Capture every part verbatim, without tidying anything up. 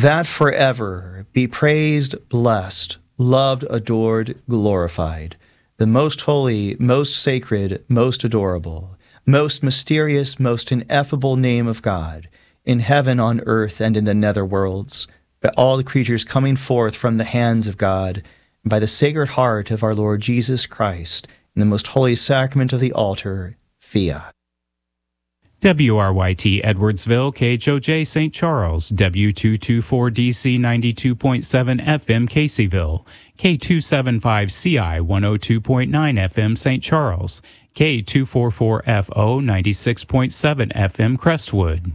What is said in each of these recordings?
that forever be praised, blessed, loved, adored, glorified, the most holy, most sacred, most adorable, most mysterious, most ineffable name of God, in heaven, on earth, and in the nether worlds, by all the creatures coming forth from the hands of God, and by the sacred heart of our Lord Jesus Christ, in the most holy sacrament of the altar, fiat. W R Y T Edwardsville, K H O J Saint Charles, W two twenty-four D C ninety-two point seven F M Caseyville, K two seventy-five C I one oh two point nine F M Saint Charles, K two forty-four F O ninety-six point seven F M Crestwood.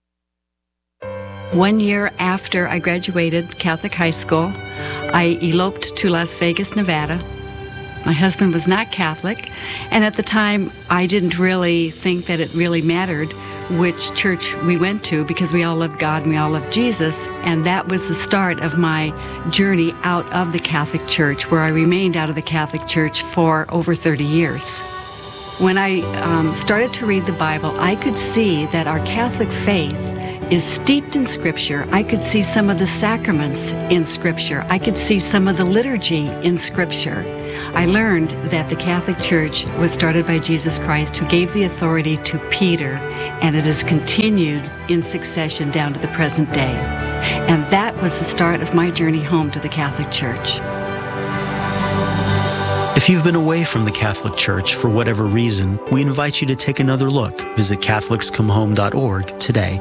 One year after I graduated Catholic high school, I eloped to Las Vegas, Nevada. My husband was not Catholic, and at the time, I didn't really think that it really mattered which church we went to because we all loved God and we all loved Jesus, and that was the start of my journey out of the Catholic Church, where I remained out of the Catholic Church for over thirty years. When I um, started to read the Bible, I could see that our Catholic faith is steeped in Scripture. I could see some of the sacraments in Scripture. I could see some of the liturgy in Scripture. I learned that the Catholic Church was started by Jesus Christ, who gave the authority to Peter, and it has continued in succession down to the present day. And that was the start of my journey home to the Catholic Church. If you've been away from the Catholic Church for whatever reason, we invite you to take another look. Visit Catholics Come Home dot org today.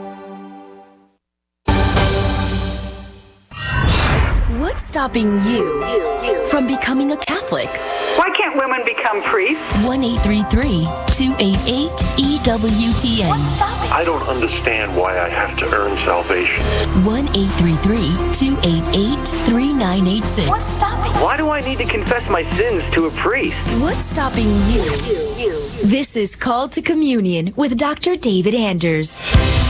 What's stopping you, you, you from becoming a Catholic? Why can't women become priests? one eight three three, two eight eight, E W T N. I don't understand why I have to earn salvation. one eight three three, two eight eight, three nine eight six. What's stopping? Why do I need to confess my sins to a priest? What's stopping you? you, you. This is Called to Communion with Doctor David Anders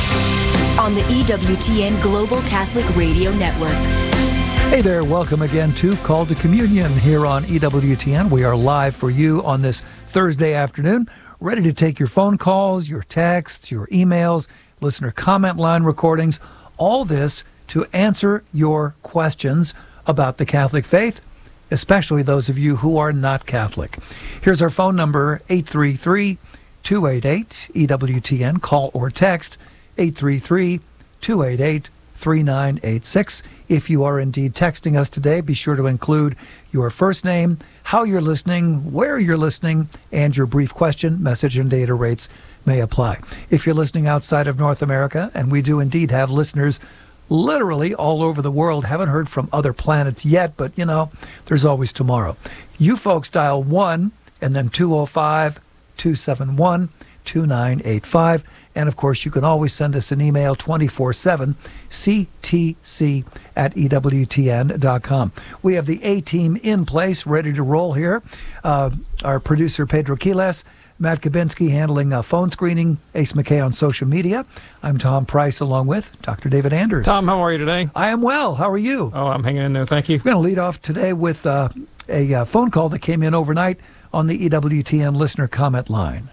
on the E W T N Global Catholic Radio Network. Hey there, welcome again to Call to Communion here on E W T N. We are live for you on this Thursday afternoon, ready to take your phone calls, your texts, your emails, listener comment line recordings, all this to answer your questions about the Catholic faith, especially those of you who are not Catholic. Here's our phone number, eight three three, two eight eight, E W T N. Call or text eight three three, two eight eight, three nine eight six. If you are indeed texting us today, be sure to include your first name, how you're listening, where you're listening, and your brief question. Message and data rates may apply. If you're listening outside of North America, and we do indeed have listeners literally all over the world, haven't heard from other planets yet, but you know, there's always tomorrow. You folks dial one and then two oh five, two seven one, two nine eight five. And, of course, you can always send us an email twenty-four seven, C T C at E W T N dot com. We have the A-team in place, ready to roll here. Uh, our producer, Pedro Quiles, Matt Kabinski handling uh, phone screening, Ace McKay on social media. I'm Tom Price, along with Doctor David Anders. Tom, how are you today? I am well. How are you? Oh, I'm hanging in there. Thank you. We're going to lead off today with uh, a uh, phone call that came in overnight on the E W T N listener comment line.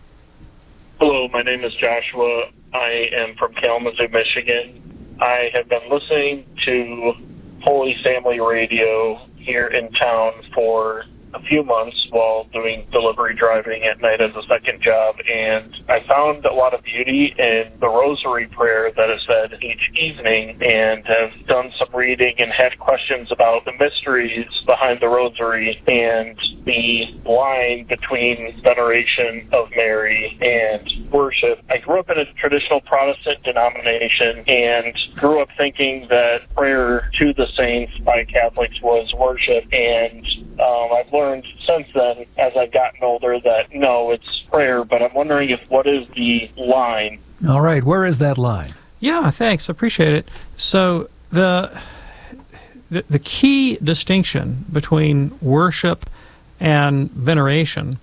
Hello, my name is Joshua. I am from Kalamazoo, Michigan. I have been listening to Holy Family Radio here in town for a few months while doing delivery driving at night as a second job, and I found a lot of beauty in the rosary prayer that is said each evening, and have done some reading and had questions about the mysteries behind the rosary and the line between veneration of Mary and worship. I grew up in a traditional Protestant denomination and grew up thinking that prayer to the saints by Catholics was worship, and um, I've learned since then, as I've gotten older, that no, it's prayer, but I'm wondering if what is the line? All right, where is that line? Yeah, thanks. Appreciate it. So the the, the key distinction between worship and veneration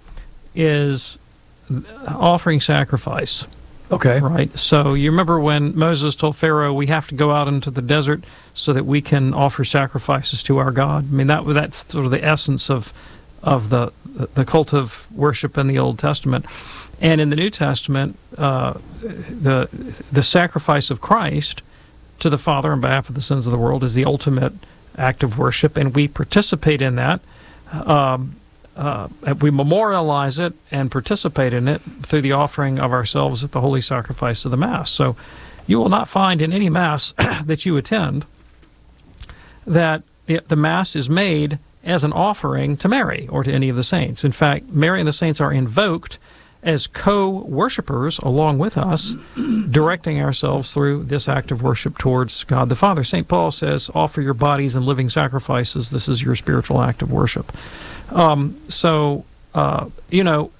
is offering sacrifice. Okay. Right. So you remember when Moses told Pharaoh, we have to go out into the desert so that we can offer sacrifices to our God. I mean, that that's sort of the essence of of the the cult of worship in the Old Testament. And in the New Testament, uh, the the sacrifice of Christ to the Father on behalf of the sins of the world is the ultimate act of worship, and we participate in that. Um, uh, we memorialize it and participate in it through the offering of ourselves at the holy sacrifice of the Mass. So you will not find in any Mass that you attend that the, the Mass is made as an offering to Mary or to any of the saints. In fact, Mary and the saints are invoked as co-worshipers along with us, directing ourselves through this act of worship towards God the Father. Saint Paul says, offer your bodies in living sacrifices. This is your spiritual act of worship. Um, so, uh, you know,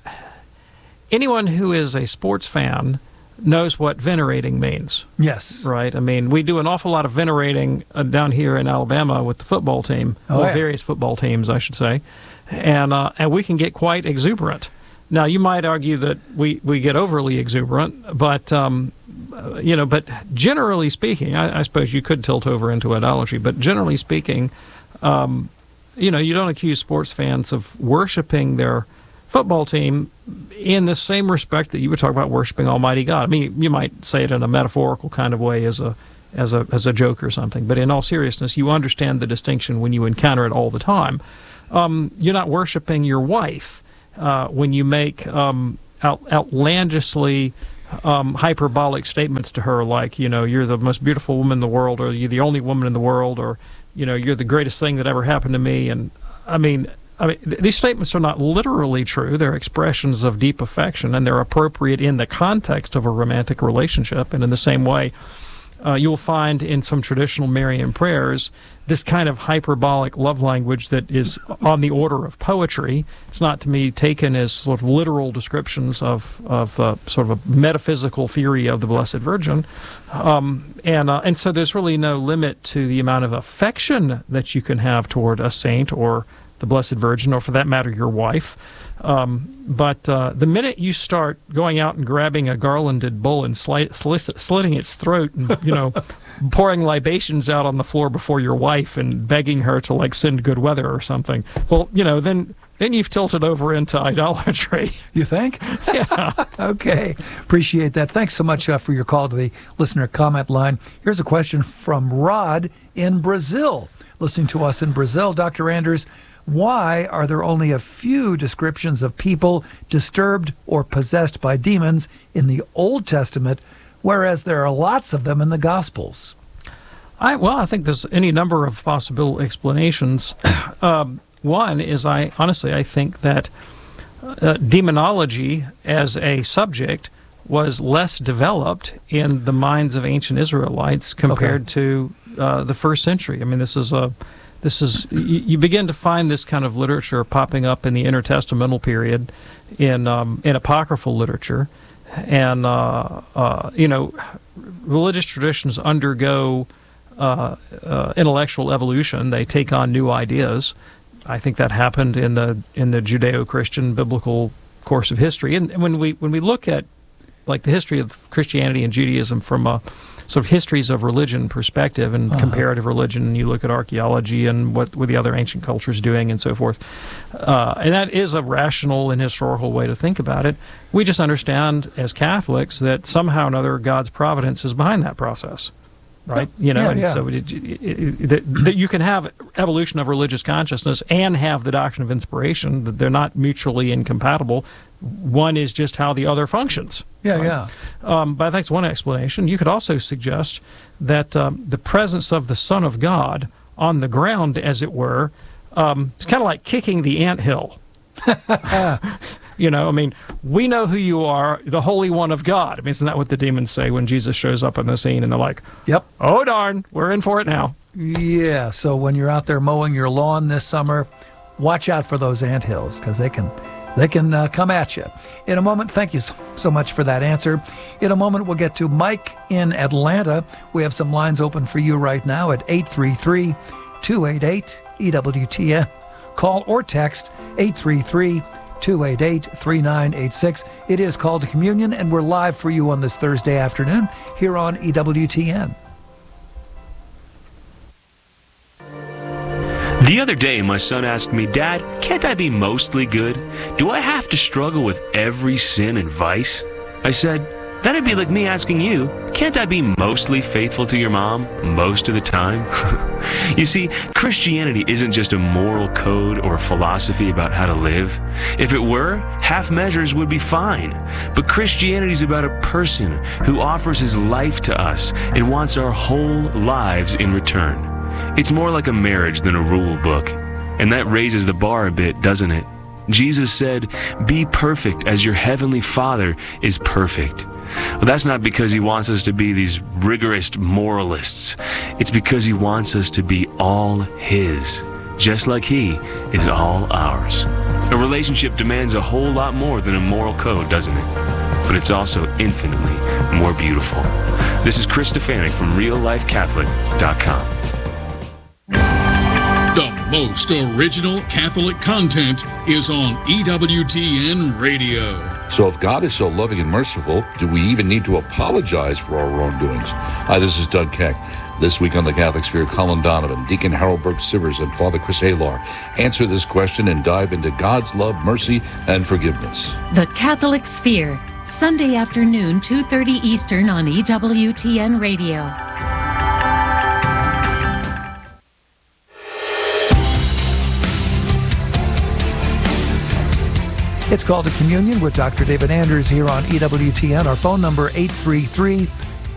anyone who is a sports fan knows what venerating means. Yes. Right? I mean, we do an awful lot of venerating uh, down here in Alabama with the football team, oh, well, yeah. various football teams, I should say, and uh, and we can get quite exuberant. Now, you might argue that we, we get overly exuberant, but, um, uh, you know, but generally speaking, I, I suppose you could tilt over into idolatry, but generally speaking, um, you know, you don't accuse sports fans of worshiping their football team in the same respect that you would talk about worshiping Almighty God. I mean, you might say it in a metaphorical kind of way as a as a as a joke or something, but in all seriousness, you understand the distinction when you encounter it all the time. Um, you're not worshiping your wife uh, when you make um, out, outlandishly um, hyperbolic statements to her, like, you know, you're the most beautiful woman in the world, or you're the only woman in the world, or, you know, you're the greatest thing that ever happened to me. And I mean, I mean, th- these statements are not literally true. They're expressions of deep affection, and they're appropriate in the context of a romantic relationship. And in the same way, uh, you'll find in some traditional Marian prayers this kind of hyperbolic love language that is on the order of poetry. It's not to me taken as sort of literal descriptions of of uh, sort of a metaphysical theory of the Blessed Virgin, um, and uh, and so there's really no limit to the amount of affection that you can have toward a saint or the Blessed Virgin, or for that matter, your wife. Um, but uh, the minute you start going out and grabbing a garlanded bull and sli- sli- slitting its throat and, you know, pouring libations out on the floor before your wife and begging her to, like, send good weather or something, well, you know, then then you've tilted over into idolatry. You think? Yeah. Okay. Appreciate that. Thanks so much uh, for your call to the listener comment line. Here's a question from Rod in Brazil. Listening to us in Brazil, Doctor Anders, why are there only a few descriptions of people disturbed or possessed by demons in the Old Testament, whereas there are lots of them in the Gospels? I, well, I think there's any number of possible explanations. um, one is, I honestly, I think that uh, demonology as a subject was less developed in the minds of ancient Israelites compared okay. to uh, the first century. I mean, this is a This is you, you begin to find this kind of literature popping up in the intertestamental period, in um, in apocryphal literature, and uh, uh, you know, religious traditions undergo uh, uh, intellectual evolution. They take on new ideas. I think that happened in the in the Judeo-Christian biblical course of history. And when we when we look at like the history of Christianity and Judaism from a sort of histories of religion perspective and uh-huh. comparative religion, and you look at archaeology and what were the other ancient cultures doing and so forth. Uh, and that is a rational and historical way to think about it. We just understand as Catholics that somehow or another God's providence is behind that process. Right? Yeah. You know, yeah, and yeah. so it, it, it, that, that you can have evolution of religious consciousness and have the doctrine of inspiration, that they're not mutually incompatible. One is just how the other functions. Yeah, right? yeah. Um, but I think it's one explanation. You could also suggest that um, the presence of the Son of God on the ground, as it were, um, it's kind of like kicking the anthill. You know, I mean, we know who you are, the Holy One of God. I mean, isn't that what the demons say when Jesus shows up on the scene? And they're like, "Yep, oh darn, we're in for it now." Yeah. So when you're out there mowing your lawn this summer, watch out for those anthills, because they can. They can uh, come at you. In a moment, thank you so, so much for that answer. In a moment, we'll get to Mike in Atlanta. We have some lines open for you right now at eight three three, two eight eight, E W T N. Call or text eight three three, two eight eight, three nine eight six. It is Call to Communion, and we're live for you on this Thursday afternoon here on E W T N. The other day, my son asked me, "Dad, can't I be mostly good? Do I have to struggle with every sin and vice?" I said, That'd be like me asking you, can't I be mostly faithful to your mom most of the time? You see, Christianity isn't just a moral code or a philosophy about how to live. If it were, half measures would be fine. But Christianity is about a person who offers his life to us and wants our whole lives in return. It's more like a marriage than a rule book. And that raises the bar a bit, doesn't it? Jesus said, "Be perfect as your heavenly Father is perfect." Well, that's not because he wants us to be these rigorous moralists. It's because he wants us to be all his, just like he is all ours. A relationship demands a whole lot more than a moral code, doesn't it? But it's also infinitely more beautiful. This is Chris Stefanik from real life catholic dot com. The most original Catholic content is on E W T N Radio. So if God is so loving and merciful, do we even need to apologize for our wrongdoings? Hi, this is Doug Keck. This week on the Catholic Sphere, Colin Donovan, Deacon Harold Burke-Sivers, and Father Chris Alar answer this question and dive into God's love, mercy, and forgiveness. The Catholic Sphere, Sunday afternoon, two thirty Eastern on E W T N Radio. It's Called to Communion with Doctor David Anders here on E W T N. Our phone number eight three three,